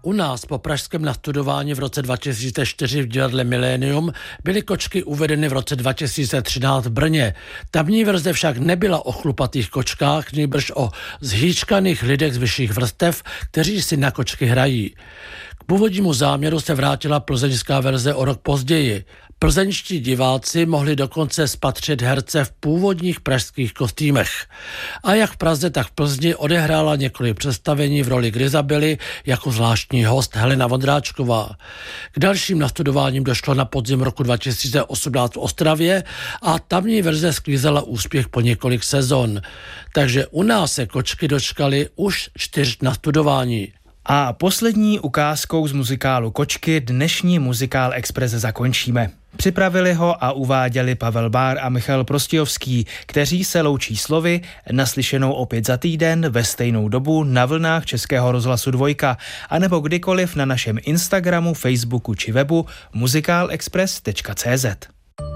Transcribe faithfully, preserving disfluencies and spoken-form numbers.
U nás po pražském nastudování v roce dva tisíce čtyři v divadle Millennium byly kočky uvedeny v roce dva tisíce třináct v Brně. Tamní verze však nebyla o chlupatých kočkách, nýbrž o zhýčkaných lidech z vyšších vrstev, kteří si na kočky hrají. K původnímu záměru se vrátila plzeňská verze o rok později. Plzeňští diváci mohli dokonce spatřit herce v původních pražských kostýmech. A jak v Praze, tak v Plzni odehrála několik představení v roli Grizabely jako zvláštní host Helena Vondráčková. K dalším nastudováním došlo na podzim roku dva tisíce osmnáct v Ostravě a tamní verze sklízela úspěch po několik sezon. Takže u nás se kočky dočkaly už čtyř nastudování. A poslední ukázkou z muzikálu Kočky dnešní Muzikál Express zakončíme. Připravili ho a uváděli Pavel Bár a Michal Prostějovský, kteří se loučí slovy naslyšenou opět za týden ve stejnou dobu na vlnách Českého rozhlasu Dvojka, anebo kdykoliv na našem Instagramu, Facebooku či webu muzikálexpress tečka cé zet.